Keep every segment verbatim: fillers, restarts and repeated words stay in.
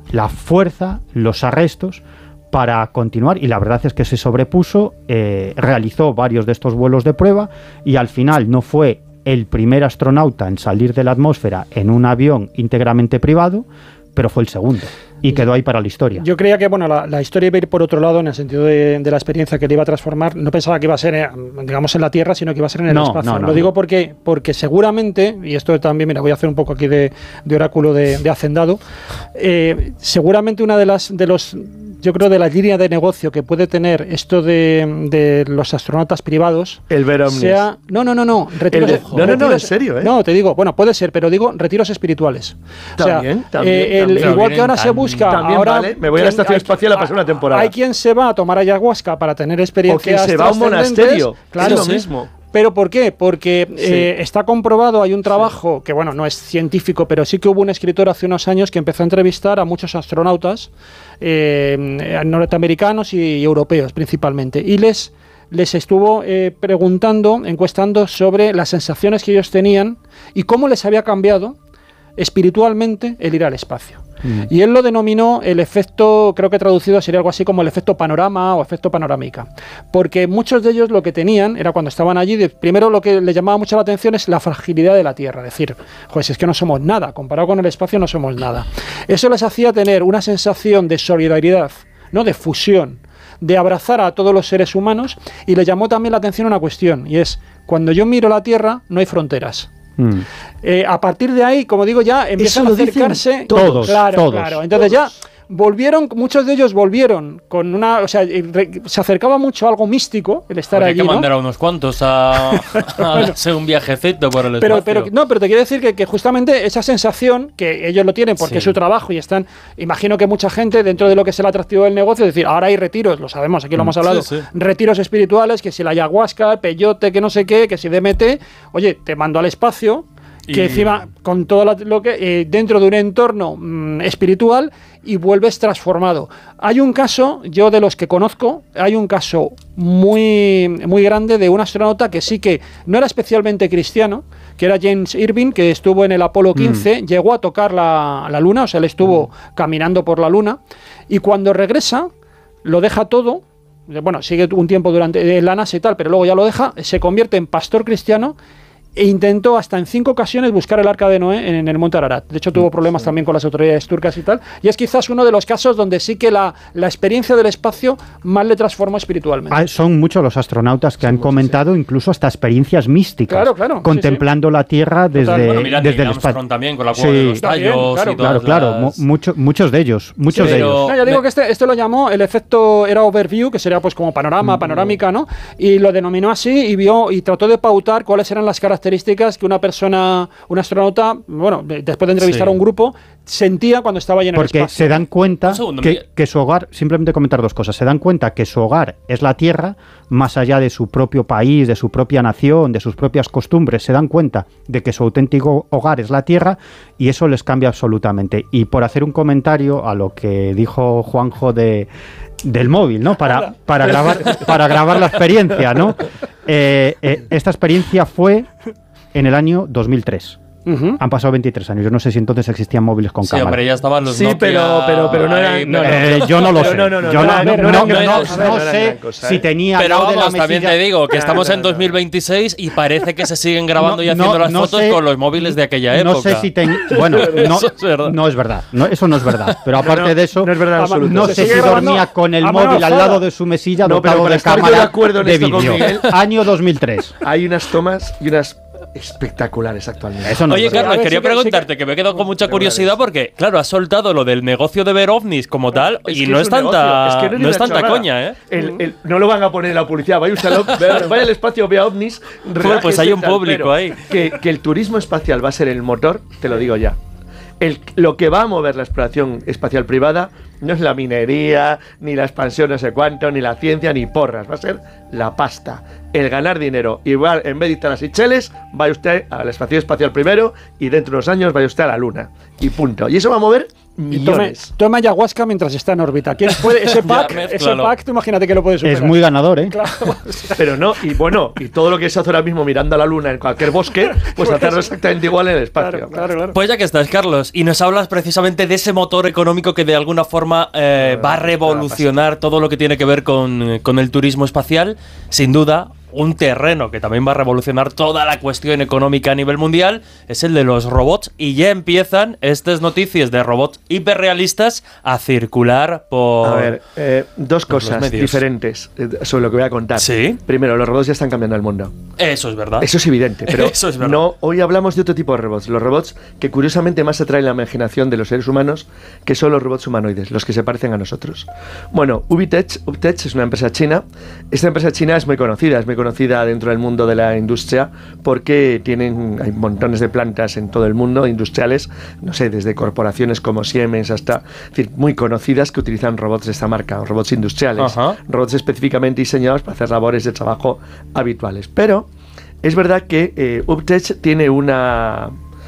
la fuerza, los arrestos para continuar, y la verdad es que se sobrepuso, eh, realizó varios de estos vuelos de prueba y al final no fue el primer astronauta en salir de la atmósfera en un avión íntegramente privado, pero fue el segundo. Y quedó ahí para la historia. Yo creía que bueno, la, la historia iba a ir por otro lado en el sentido de, de la experiencia que le iba a transformar. No pensaba que iba a ser, eh, digamos, en la Tierra, sino que iba a ser en el no, espacio. No, no, Lo digo no. porque, porque seguramente, y esto también, mira, voy a hacer un poco aquí de, de oráculo de, de hacendado, eh, seguramente una de las de los yo creo de la línea de negocio que puede tener esto de, de los astronautas privados, el ver ovnis. Sea, no, no, no, no, retiros, de, no, no, no, en serio, ¿eh? No, te digo, bueno, puede ser, pero digo retiros espirituales. También, o sea, también, eh, el, también. Igual que ahora se busca, también ahora vale. Me voy a la estación espacial a pasar una temporada. Hay quien se va a tomar ayahuasca para tener experiencias. O quien se va a un monasterio. Claro, es lo sí. mismo. ¿Pero por qué? Porque sí. eh, está comprobado, hay un trabajo sí. que, bueno, no es científico, pero sí que hubo un escritor hace unos años que empezó a entrevistar a muchos astronautas eh, norteamericanos y, y europeos principalmente, y les, les estuvo eh, preguntando, encuestando sobre las sensaciones que ellos tenían y cómo les había cambiado espiritualmente el ir al espacio. Mm. Y él lo denominó el efecto, creo que traducido sería algo así como el efecto panorama o efecto panorámica, porque muchos de ellos lo que tenían era cuando estaban allí, de, primero lo que les llamaba mucho la atención es la fragilidad de la Tierra, es decir, pues es que no somos nada, comparado con el espacio no somos nada. Eso les hacía tener una sensación de solidaridad, ¿no? De fusión, de abrazar a todos los seres humanos, y le llamó también la atención una cuestión, y es, cuando yo miro la Tierra no hay fronteras. Mm. Eh, a partir de ahí, como digo, ya empiezan a acercarse todos, claro, todos. claro. Entonces ya volvieron, muchos de ellos volvieron con una, o sea, re, se acercaba mucho a algo místico el estar Habría allí, que ¿no? mandar a unos cuantos a, a bueno, hacer un viajecito por el pero, espacio. Pero, no, pero te quiero decir que, que justamente esa sensación que ellos lo tienen porque sí. es su trabajo y están, imagino que mucha gente dentro de lo que es el atractivo del negocio, es decir, ahora hay retiros, lo sabemos, aquí lo hemos hablado, sí, sí. retiros espirituales, que si la ayahuasca, el peyote, que no sé qué, que si D M T, oye, te mando al espacio, que y... encima con todo lo que eh, dentro de un entorno mmm, espiritual y vuelves transformado. Hay un caso, yo de los que conozco, hay un caso muy, muy grande de un astronauta que sí que no era especialmente cristiano, que era James Irving, que estuvo en el Apolo quince, mm. llegó a tocar la, la luna, o sea, él estuvo mm. caminando por la luna, y cuando regresa, lo deja todo, bueno, sigue un tiempo durante en la NASA y tal, pero luego ya lo deja, se convierte en pastor cristiano, e intentó hasta en cinco ocasiones buscar el Arca de Noé en, en el Monte Ararat. De hecho, tuvo problemas sí. también con las autoridades turcas y tal. Y es quizás uno de los casos donde sí que la, la experiencia del espacio más le transformó espiritualmente. Ah, son muchos los astronautas que son han muchos, comentado sí. incluso hasta experiencias místicas. Claro, claro. Contemplando sí, sí. la Tierra desde, bueno, mira, desde el espacio. También con la cueva sí. de los tallos. También, claro, y claro, claro. las... Mucho, muchos de ellos. Muchos sí, de ellos. No, ya digo me... que este, este lo llamó, el efecto era overview, que sería pues como panorama, mm. panorámica, ¿no? Y lo denominó así y vio y trató de pautar cuáles eran las características que una persona, un astronauta, bueno, después de entrevistar sí. a un grupo, sentía cuando estaba allí en Porque el espacio. se dan cuenta segundo, que, que su hogar, simplemente comentar dos cosas, se dan cuenta que su hogar es la Tierra, más allá de su propio país, de su propia nación, de sus propias costumbres, se dan cuenta de que su auténtico hogar es la Tierra y eso les cambia absolutamente. Y por hacer un comentario a lo que dijo Juanjo de del móvil, ¿no? Para, para, grabar, para grabar la experiencia, ¿no? Eh, eh, esta experiencia fue en el año dos mil tres. Uh-huh. Han pasado veintitrés años. Yo no sé si entonces existían móviles con sí, cámara. Sí, hombre, ya estaban los Sí, Nokia, pero, pero, pero no eran... No, eh, no, yo no lo sé. No, no, no, yo no, no, no, no, no, no, no, no sé cosa, si tenía... Pero vamos, de la también mesilla... te digo que estamos no, no, en dos mil veintiséis y parece que se siguen grabando no, y haciendo no, las no fotos sé, con los móviles de aquella época. No sé si tenía... Bueno, no, es no es verdad. No, eso no es verdad. Pero aparte no, no, de eso, no, es verdad no sé si dormía con el móvil al lado de su mesilla no, dotado pero de cámara de, de vídeo. Año dos mil tres. Hay unas tomas y unas... espectaculares actualmente. Eso no Oye, es Carlos, sí, quería sí, preguntarte, sí, que me he quedado con mucha curiosidad porque, claro, has soltado lo del negocio de ver ovnis como tal es y no es, es tanta, es que no, no es tanta chorrada. coña, ¿eh? El, el, no lo van a poner en la publicidad, vaya, usted lo, vaya al espacio, vea ovnis. Pues, pues hay un tal, público ahí. Que, que el turismo espacial va a ser el motor, te lo digo ya. El, lo que va a mover la exploración espacial privada no es la minería, ni la expansión no sé cuánto, ni la ciencia, ni porras. Va a ser la pasta, el ganar dinero. Igual, en vez de estar a Seychelles, vaya usted a la estación espacial primero y dentro de unos años vaya usted a la Luna. Y punto. Y eso va a mover millones. Tome, toma ayahuasca mientras está en órbita. ¿Quién puede? Ese pack, ese pack, tú imagínate que lo puede superar. Es muy ganador, ¿eh? Claro. Pero no, y bueno, y todo lo que se hace ahora mismo mirando a la Luna en cualquier bosque, pues, pues hacerlo exactamente igual en el espacio. Claro, claro, claro. Pues ya que estás, Carlos, y nos hablas precisamente de ese motor económico que de alguna forma eh, va a revolucionar todo lo que tiene que ver con, con el turismo espacial, sin duda. Un terreno que también va a revolucionar toda la cuestión económica a nivel mundial es el de los robots, y ya empiezan estas noticias de robots hiperrealistas a circular por... A ver, eh, dos cosas diferentes sobre lo que voy a contar. ¿Sí? Primero, los robots ya están cambiando el mundo. Eso es verdad. Eso es evidente, pero Eso es verdad. No, hoy hablamos de otro tipo de robots. Los robots que curiosamente más atraen la imaginación de los seres humanos, que son los robots humanoides, los que se parecen a nosotros. Bueno, Ubitech, Ubitech es una empresa china. Esta empresa china es muy conocida, es muy conocida dentro del mundo de la industria porque tienen, hay montones de plantas en todo el mundo, industriales, no sé, desde corporaciones como Siemens hasta, es decir, muy conocidas que utilizan robots de esta marca, robots industriales, Ajá. robots específicamente diseñados para hacer labores de trabajo habituales. Pero es verdad que eh, Ubtech tiene una...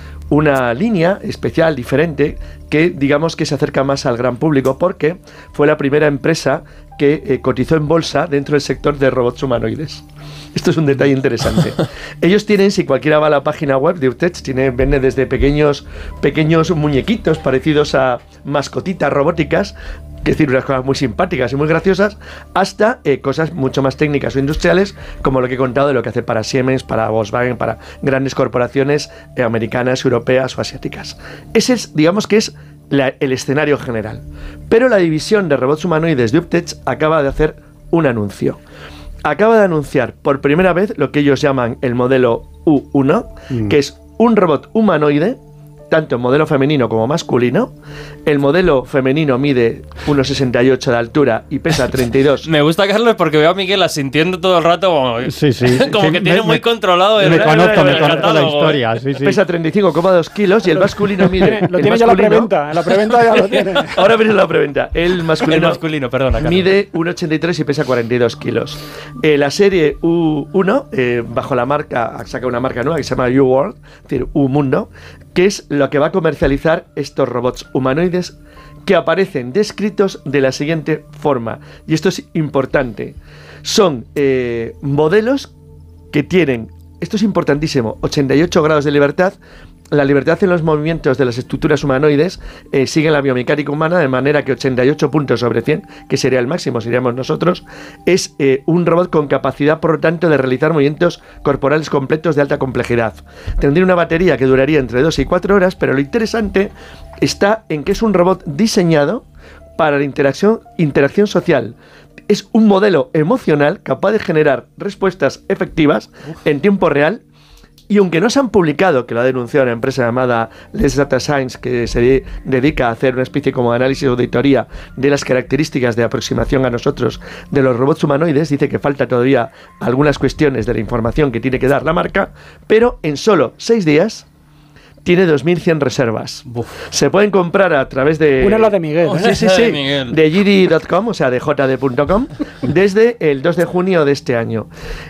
una línea especial, diferente, que digamos que se acerca más al gran público porque fue la primera empresa que eh, cotizó en bolsa dentro del sector de robots humanoides. Esto es un detalle interesante. Ellos tienen, si cualquiera va a la página web de Ubtech, tiene, vende desde pequeños, pequeños muñequitos parecidos a mascotitas robóticas, es decir, unas cosas muy simpáticas y muy graciosas, hasta eh, cosas mucho más técnicas o industriales, como lo que he contado de lo que hace para Siemens, para Volkswagen, para grandes corporaciones eh, americanas, europeas o asiáticas. Ese es, digamos que es la, el escenario general. Pero la división de robots humanoides de Ubtech acaba de hacer un anuncio. Acaba de anunciar por primera vez lo que ellos llaman el modelo U uno, mm. que es un robot humanoide, tanto en modelo femenino como masculino. El modelo femenino mide uno sesenta y ocho de altura y pesa treinta y dos. Me gusta, Carlos, porque veo a Miguel asintiendo todo el rato como, sí, sí, como sí, que me, tiene me, muy controlado el, me conozco, el, me el conozco la historia. Sí, sí. Pesa treinta y cinco coma dos kilos y el masculino mide... Lo tiene ya la preventa, la preventa ya lo tiene. Ahora viene la preventa. El masculino, el masculino perdona, Carlos. Mide uno ochenta y tres y pesa cuarenta y dos kilos. Eh, la serie U uno, eh, bajo la marca, saca una marca nueva que se llama U-World, es decir, U-Mundo, que es lo que va a comercializar estos robots humanoides que aparecen descritos de la siguiente forma. Y esto es importante. Son eh, modelos que tienen, esto es importantísimo, ochenta y ocho grados de libertad. La libertad en los movimientos de las estructuras humanoides eh, sigue la biomecánica humana, de manera que ochenta y ocho puntos sobre cien, que sería el máximo, seríamos nosotros, es eh, un robot con capacidad, por lo tanto, de realizar movimientos corporales completos de alta complejidad. Tendría una batería que duraría entre dos y cuatro horas, pero lo interesante está en que es un robot diseñado para la interacción, interacción social. Es un modelo emocional capaz de generar respuestas efectivas en tiempo real. Y aunque no se han publicado, que lo ha denunciado una empresa llamada Les Data Science, que se de, dedica a hacer una especie como de análisis o auditoría de las características de aproximación a nosotros de los robots humanoides, dice que falta todavía algunas cuestiones de la información que tiene que dar la marca, pero en solo seis días tiene dos mil cien reservas. Uf. Se pueden comprar a través de... Una es la de Miguel. Oh, sí, sí, sí. De, Miguel. de G D punto com, o sea, de J D punto com, desde el dos de junio de este año.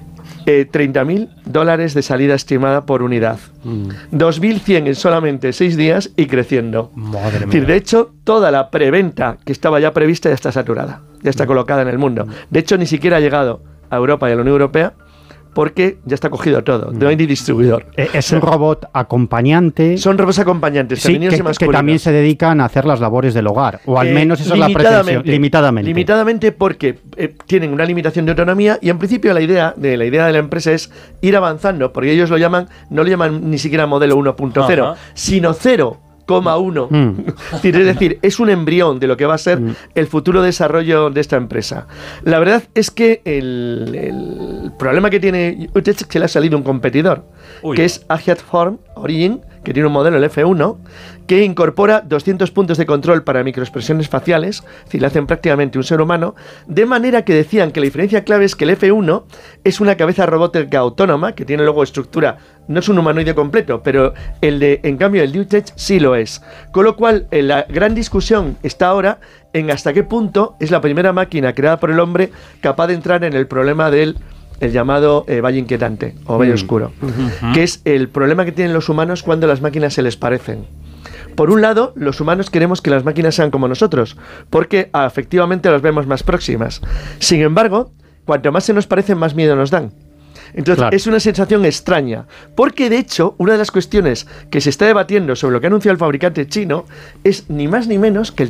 Eh, treinta mil dólares de salida estimada por unidad. Mm. dos mil cien en solamente seis días y creciendo. Madre es decir, de hecho, toda la preventa que estaba ya prevista ya está saturada, ya está mm. colocada en el mundo. De hecho, ni siquiera ha llegado a Europa y a la Unión Europea porque ya está cogido todo, no hay ni distribuidor. Es un robot acompañante. Son robots acompañantes, sí, femeninos que, y masculinos. Que también se dedican a hacer las labores del hogar, o al eh, menos esa es la pretensión. Limitadamente. Limitadamente porque eh, tienen una limitación de autonomía y en principio la idea de la idea de la empresa es ir avanzando, porque ellos lo llaman, no lo llaman ni siquiera modelo uno punto cero, sino cero coma uno. Mm. Es decir, es un embrión de lo que va a ser mm. el futuro desarrollo de esta empresa. La verdad es que el, el problema que tiene Ubtech es que le ha salido un competidor, Uy. que es Agiat Form Origin, que tiene un modelo, el F uno, que incorpora doscientos puntos de control para microexpresiones faciales, es decir, le hacen prácticamente un ser humano, de manera que decían que la diferencia clave es que el F uno es una cabeza robótica autónoma, que tiene luego estructura, no es un humanoide completo, pero el de, en cambio, el DeepTech sí lo es. Con lo cual, la gran discusión está ahora en hasta qué punto es la primera máquina creada por el hombre capaz de entrar en el problema del el llamado eh, valle inquietante o valle mm. oscuro, uh-huh. que es el problema que tienen los humanos cuando las máquinas se les parecen. Por un lado, los humanos queremos que las máquinas sean como nosotros, porque ah, efectivamente las vemos más próximas. Sin embargo, cuanto más se nos parecen, más miedo nos dan. Entonces, claro. es una sensación extraña, porque de hecho, una de las cuestiones que se está debatiendo sobre lo que ha anunciado el fabricante chino es ni más ni menos que el